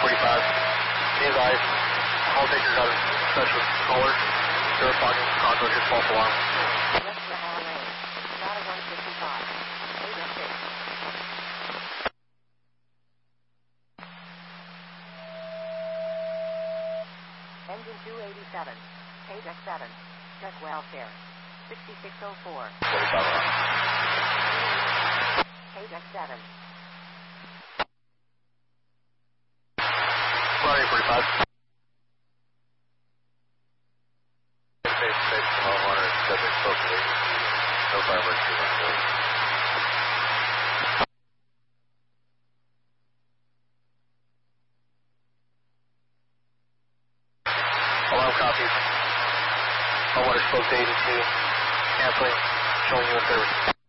45. Be advised, all takers out of touch with caller. They're talking conduit his false alarm. West Sahara Lane, Data 155, Ada 6. Engine 287, Paydeck 7, check welfare, 6604. 45 alarm. Paydeck 7. Runway 45. Safe, Simone 100, subject spoke to me. No fire emergency, alarm copies. 100 spoke to 82. Canceling, showing you in service.